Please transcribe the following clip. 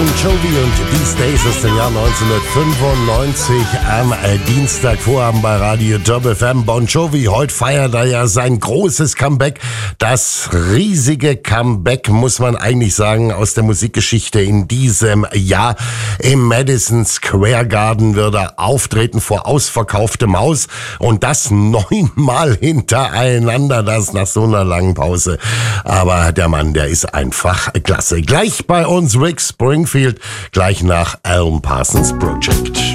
Bon Jovi und These Days aus dem Jahr 1995 am Dienstag Vorabend bei Radio Top FM. Bon Jovi, heute feiert er ja sein großes Comeback. Das riesige Comeback, muss man eigentlich sagen, aus der Musikgeschichte in diesem Jahr. Im Madison Square Garden wird er auftreten vor ausverkauftem Haus und das 9-mal hintereinander, das nach so einer langen Pause. Aber der Mann, der ist einfach klasse. Gleich bei uns Rick Springfield, gleich nach Alan Parsons Project.